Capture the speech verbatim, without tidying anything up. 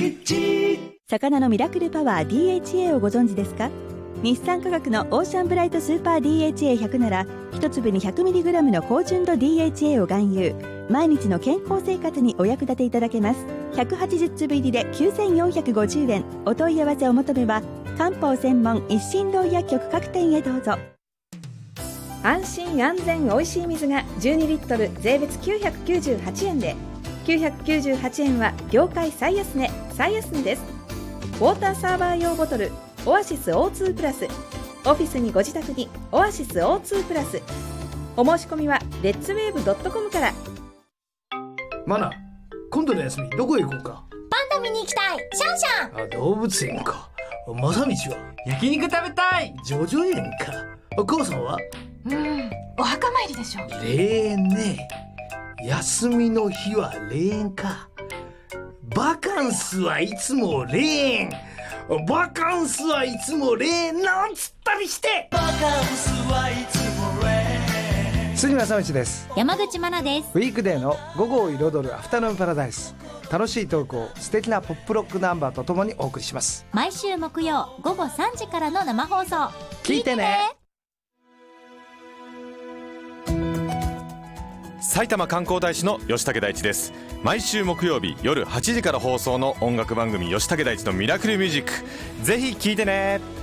いち。 魚のミラクルパワー ディーエイチエー をご存知ですか？日産化学のオーシャンブライトスーパー ディーエイチエーひゃく なら一粒に ひゃくミリグラム の高純度 ディーエイチエー を含有。毎日の健康生活にお役立ていただけます。ひゃくはちじゅうつぶ入りできゅうせんよんひゃくごじゅうえん。お問い合わせお求めは漢方専門一心堂薬局各店へどうぞ。安心安全おいしい水がじゅうにリットル税別きゅうひゃくきゅうじゅうはちえんで、きゅうひゃくきゅうじゅうはちえんは業界最安値最安値です。ウォーターサーバー用ボトルオアシス オーツー プラス、オフィスにご自宅にオアシス オーツー プラス。お申し込みはレッツウェーブドットコムから。 マナ、今度の休みどこへ行こうか。 パンダ見に行きたい。シャンシャン。 あ、動物園か。マサミチは焼肉食べたい。 ジョジョ園か。母さんはうーん、お墓参りでしょ。 霊園ね。休みの日は霊園か。バカンスはいつも霊園、バカンスはいつも霊園なんつったりして。バカンスはいつも霊園。 杉正道です。 山口真奈です。 ウィークデーの午後を彩るアフタヌーンパラダイス。楽しいトークを素敵なポップロックナンバーとともにお送りします。 毎週木曜午後さんじからの生放送、 聞いてね。 埼玉観光大使の吉武大地です。毎週木曜日夜はちじから放送の音楽番組吉武大地のミラクルミュージック、ぜひ聞いてね。